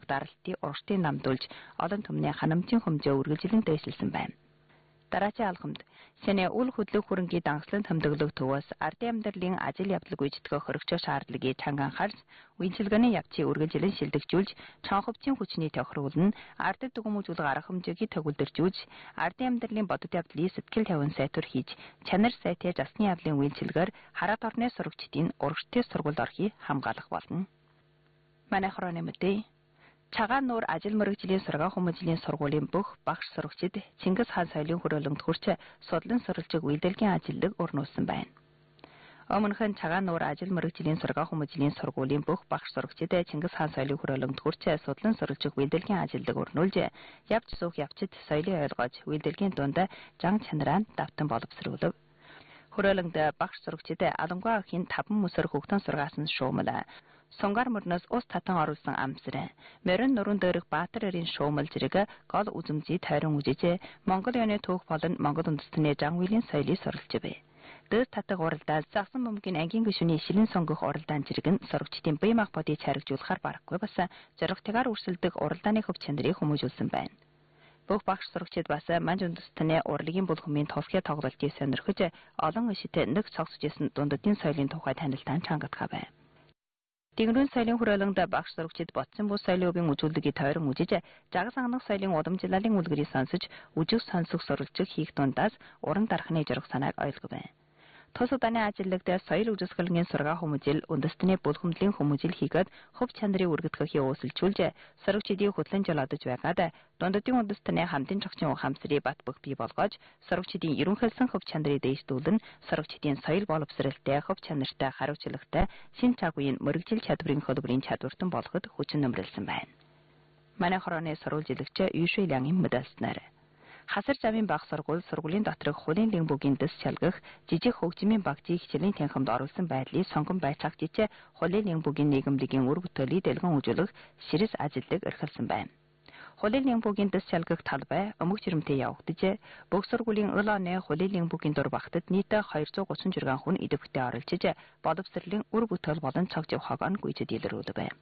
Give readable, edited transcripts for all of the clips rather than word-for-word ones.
дөрвөх даралтын урагшдыг намдуулж олон түмний ханамжийн хэмжээ үргэлжлэн дээшлсэн байна. Дараачийн алхамд сэнэ үл хөдлөх хөрөнгийн дангслан тэмдэглэх төвөөс ардын амьдралын ажил явдлыг үжтгэх хөрөгчөө шаардлагыг чанга анхаарч үйлчилгээний явцыг үргэлжлэн шилдэгжүүлж чанхөвчийн хүчний тохируулна ардд дүгнэмжүүлэх арга хэмжээг төгөлдөржүүлж ардын амьдралын бодит явдлыг сэтгэл тавин сайтур хийж чанар сайтай засны явдлын үйлчилгээр хараат орны сурагчдын урагшдын сургуульд орохыг хамгаалах болно. Манай хорооны мэдээ Цагаан нуур ажил мэргэжлийн сургаан хүмүүжлийн сургуулийн бүх багш сурагчид Чингис хаан соёлын хүрээлэнд хүрч судлан суралцах үйлдвэрлэлийн ажилд орнуулсан байна. Өмнөхөн Цагаан нуур ажил мэргэжлийн сургаан хүмүүжлийн сургуулийн бүх багш сурагчид Чингис хаан соёлын хүрээлэнд хүрч судлан суралцах үйлдвэрлэлийн ажилд орнуулж явж суух явцад соёлыг ойлгож үйлдвэрлэлийн дунд жан чанараа давтан боловсруулав. Хүрээлэнд багш сурагчид Алангуй ахын 5 мөсөр хөгтөн сургаасан шуумал Сонгаар мөрнөөс ус татан оруулсан амсраа, морин нуруунд дээрх Баатар эрийн шуумал зэрэг гол үзмжий тойрон үжиж Монгол яны түүх болон Монгол үндэстний жан үеийн соёлыг суралцж бай. Дөр татах уралдаа Загсан бөмбөгийн ангийн гишүүний шилэн сонгох уралдаан зэрэг нь сурагчдын бие махбодыг чарагжуулахаар барахгүй бас зоригтойгоор үрсэлдэг уралдааны хөв чанарыг хүмүүжүүлсэн байна. Бүх багш сурагчид бас манж үндэстний урлагийн бүл хүмүүийн тулхыг тоглолтыг сонирхож олон ишит нэг цогсожсэн дунддын соёлын тухай танилцаан чангадгаа байна. Тэнгэрийн соёлын хүрээлэнд багш сурагчид ботсон бус соёлын өвийн үзүүлэлтийг тойрон үжиж, жагас ангах соёлын удамжлалын үлгэрийг сонсож, үжиг сонсох суралцах хийх дундаас уран дарахны журах санааг ойлгов байна. Тус удааны ажиллагд соёл үзэсгэлэнгийн сургаан хүмүүжил, үндэстний бүл хөмдлийн хүмүүжил хийгээд хөв чанарыг үргэлтгэхийг өөрчилжүүлж, сурагчдыг хөтлөн жолоодож байгаад дунддын үндэстний хамтын чогчийн ухаамсрыг бат бөх бий болгож, сурагчдын ерөнхийлсөн хөв чанарыг дээшлүүлэн, сурагчдын соёл боловсралтай, хөв чанартай, хариуцлагатай, шин цаг үеийн мөрөгжил чадварын хөлбөрийн чадвартан болгоход хүчин нэмрэлсэн байна. Манай хорооны сурвалжилагч Юши Лянгийн мэдээлснээр Хасар замын баг сургуулийн доторх хулын лингбүгийн дэс шалгах жижиг хөгжмийн багжийг хичээлийн танхимд оруулсан байдлыг сонгон байцаагчиж хулын лингбүгийн нийгэмлэгийн үр бүтээлийг дэлгэн үзүүлэх ширэс ажилдаг эрхэлсэн байна. Хулын лингбүгийн дэс шалгах талбай өмг жирэмтэй явагдаж бүх сургуулийн өл оны хулын лингбүгийн дур багтад нийт 236 хүн идэвхтэй оролцож боловсролын үр бүтээл болон цогц хогоон гүйцэд илрүүлв байна.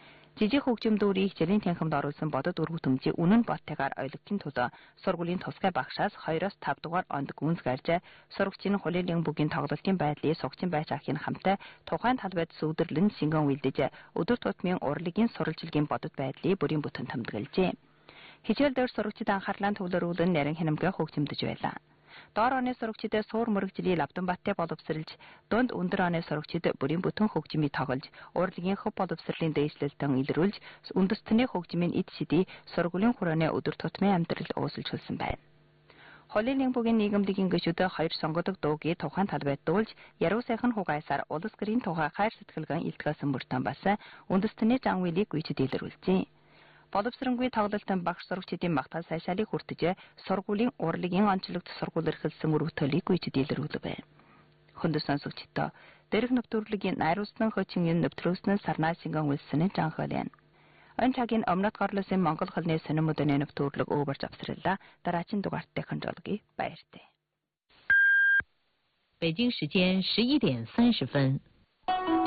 Жижиг хөгжим дүүрийг хичээлийн танхимд оруулсан бодод үр хөтөмжийг үнэн боттойгоор ойлгохын тулд сургуулийн тусгай багшаас 2-5 дугаар онд гүнз гарж сурагчийн хулын лингбүгийн тоглолтын байдлыг сугчин байж ахын хамтаа тухайн талбайд сүудрлэн шингэн үйлдэж өдөр тутмын урлагийн сурвалжилгийн бодод байдлыг бүрийн бүтэн тэмдэглэжээ. Хичээл дээр сурагчид анхаарлаа төвлөрүүлэн нарийн хянамгаа хөгжимдөж байлаа. Доор оны сурагчид суур мөрөгжлийн лавданбаттай боловсралж, дунд өндөр оны сурагчид бүрийн бүтэн хөгжмийг тоглож, урлагийн хөв боловсролын дээшлэлтэн илрүүлж, үндэстний хөгжмийн эд шидий сургуулийн хүрээний өдөр тутмын амьдрал өөрчилж хөлсөн байна. Хулын лингбүгийн нийгэмлэгийн гишүүд 2 сонгодог дуугийн тухайн талбайд дуулж, яруу сайхан хугайсаар улс гэрийн тухай хайр сэтгэлгэн илтгэсэн мөртөн бас үндэстний зан үйлийг гүйцэд илрүүлжээ. Боловсронгүй тоглолтын багш сурагчдын магтаал сайшаалыг хүртэж сургуулийн урлагийн онцлогт сургууль эрхэлсэн үр бүтээлийг гүйцэд илрүүлв байна. Хөндөс сонсогчдоо дэрэг нэвтрүүлгийн найруулсан хөчин нэвтрүүлсэн сарнаа шингэн үлсэн жанхалын. Онцагийн өмнөд горлосын Монгол хэлний сонин мөдөний нэвтрүүлэг өвөрж авсралла дараачин дугаартай хөндлөгийг баяртай. 北京时间11:30。